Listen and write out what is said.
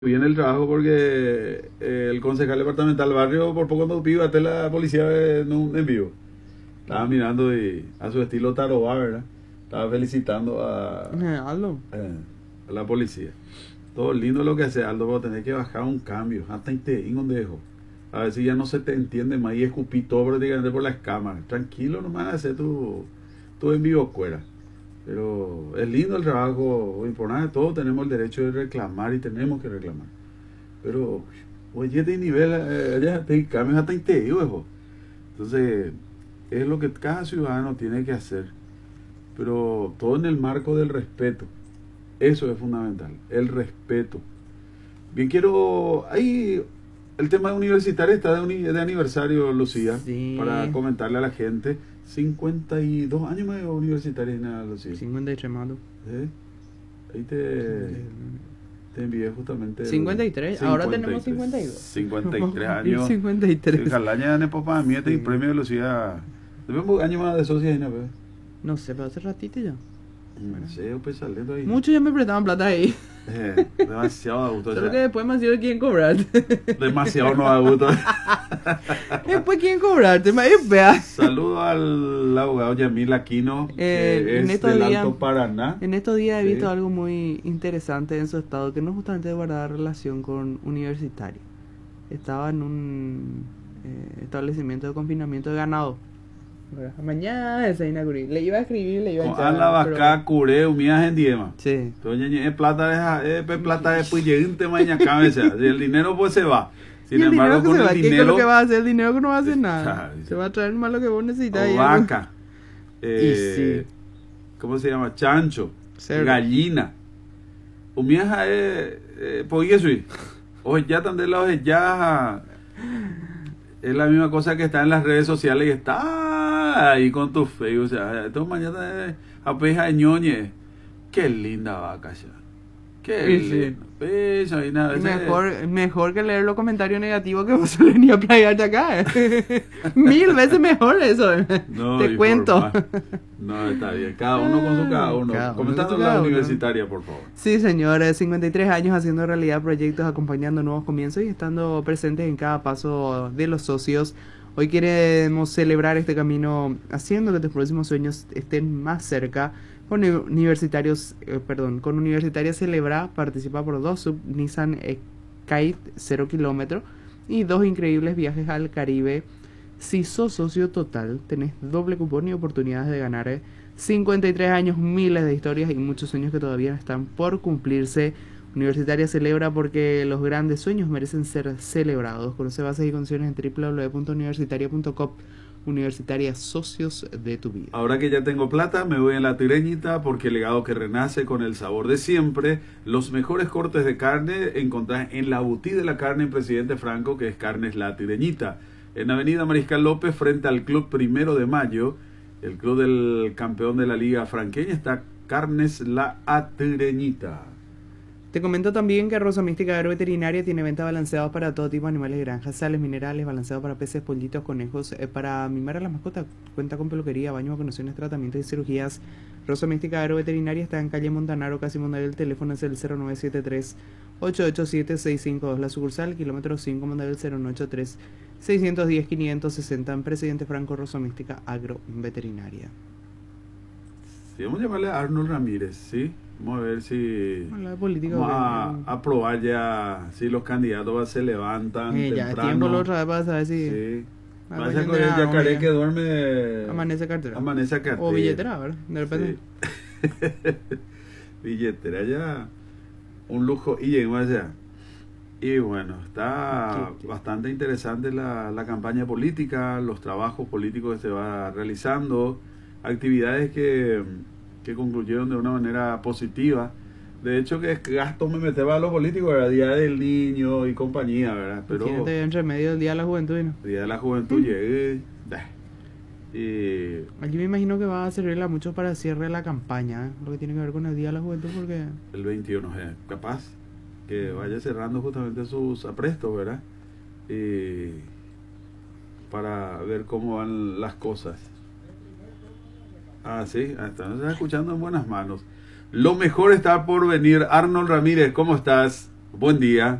Bien el trabajo porque el concejal departamental del barrio por poco no pidió hasta la policía en vivo. Estaba mirando y a su estilo Tarobá, ¿verdad? Estaba felicitando Aldo. a la policía. Todo lindo lo que hace Aldo, pero tener que bajar un cambio. Hasta ahí donde dejo. A ver si ya no se te entiende más y escupí todo prácticamente por las cámaras. Tranquilo, nomás hacer tu en vivo fuera. Pero es lindo el trabajo, y por nada, todos tenemos el derecho de reclamar y tenemos que reclamar. Pero, oye, de nivel, ya te cambios hasta interior, viejo. Entonces, es lo que cada ciudadano tiene que hacer. Pero todo en el marco del respeto. Eso es fundamental, el respeto. Bien, ahí el tema universitario está de aniversario, Lucía, Sí. para comentarle a la gente. 52 años más universitaria, nada, Lucía. 53, malo. ¿Eh? Ahí te envié justamente 53, ahora tenemos 52. 53 años. 53. Jalaña de papá, mía te Sí. premio de Lucía. Debemos años más de socios, ¿no? No sé, pero hace ratito ya. No sé, pues saliendo ahí. Muchos ya me prestaban plata ahí. Demasiado a gusto. Solo que después me ha sido quién cobrarte. Demasiado no a gusto. Después quién cobrarte, me vea. Saludo al abogado Yamil Aquino, que en es estos del días- Alto Paraná. En estos días he Sí. visto algo muy interesante en su estado que no justamente guardaba relación con universitario. Estaba en un establecimiento de confinamiento de ganado. Mañana se inauguró. Le iba a escribir, le iba a Con echar, la pero- vaca, curé, umías en diema. Sí. Entonces, plata de puyente mañana cabeza. Si el dinero pues se va. Sin Y el embargo, dinero que con se va, el ¿qué es lo dinero que va a hacer? El dinero que no va a hacer nada. Está- Se va a traer más lo que vos necesitas. o y vaca, Y sí. ¿cómo se llama? Chancho, Cerdo. gallina. Umías pues eso. O ya tan de lado ya es la misma cosa que está en las redes sociales y está ahí con tu Facebook. O sea, esto mañana apeja de ñoñe. Qué linda vaca ya. Qué Sí, sí. linda. Pecho y nada. Y ese- mejor que leer los comentarios negativos que vos solo venía a playarte acá. 1000 veces mejor eso. No, Te cuento. informal. No, está bien. Cada uno con su cada uno. Cada uno Comentando con su la cada uno. universitaria, por favor. Sí, señores, 53 años haciendo realidad proyectos, acompañando nuevos comienzos y estando presentes en cada paso de los socios. Hoy queremos celebrar este camino haciendo que tus próximos sueños estén más cerca. Con con Universitaria Celebra participa por 2 sub Nissan Kite 0 kilómetro y 2 increíbles viajes al Caribe. Si sos socio total, tenés doble cupón y oportunidades de ganar 53 años, miles de historias y muchos sueños que todavía están por cumplirse. Universitaria celebra porque los grandes sueños merecen ser celebrados. Conoce bases y condiciones en www.universitaria.com. Universitaria, socios de tu vida. Ahora que ya tengo plata, me voy en la tireñita porque el legado que renace con el sabor de siempre. Los mejores cortes de carne encontrás en la boutique de la carne en Presidente Franco, que es Carnes La Tireñita. En Avenida Mariscal López, frente al Club 1 de Mayo, el club del campeón de la Liga Franqueña, está Carnes La Tireñita. Te comento también que Rosa Mística Agroveterinaria tiene venta balanceados para todo tipo de animales de granja, sales, minerales, balanceados para peces, pollitos, conejos, para mimar a las mascotas. Cuenta con peluquería, baños, vacunaciones, tratamientos y cirugías. Rosa Mística Agroveterinaria está en calle Montanaro, casi Mondadero. El teléfono es el 0973-887-652. La sucursal, kilómetro 5, Mondadero, 0983-610-560. En Presidente Franco, Rosa Mística Agroveterinaria. Sí, vamos a llamarle a Arnold Ramírez, ¿sí? Vamos a ver si... La política. Vamos a probar ya si los candidatos se levantan ya es temprano. tiempo la otra vez para saber si Sí. Ah, Vaya pues, con el nada, yacaré hombre. que duerme... amanece cartera. Amanece cartera. O billetera, ¿verdad? De repente. Sí. Billetera ya. Un lujo. Y llegó allá. Y bueno, está Sí. bastante interesante la campaña política, los trabajos políticos que se va realizando, actividades que concluyeron de una manera positiva. De hecho, que gasto me meteba a los políticos, era Día del Niño y compañía, ¿verdad? Pero Imagínate entre medio del Día de la Juventud, ¿no? Día de la Juventud llegué. Y Aquí me imagino que va a servirle a muchos para el cierre de la campaña, ¿eh? Lo que tiene que ver con el Día de la Juventud, porque el 21, capaz que vaya cerrando justamente sus aprestos, ¿verdad? Y para ver cómo van las cosas. Ah, sí, estamos escuchando en buenas manos. Lo mejor está por venir. Arnold Ramírez, ¿cómo estás? Buen día.